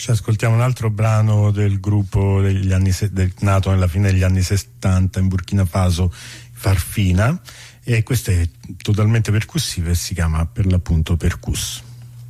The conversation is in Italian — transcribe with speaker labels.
Speaker 1: Ci ascoltiamo un altro brano del gruppo degli anni nato nella fine degli anni 70 in Burkina Faso, Farfina, e questo è totalmente percussivo e si chiama per l'appunto Percus.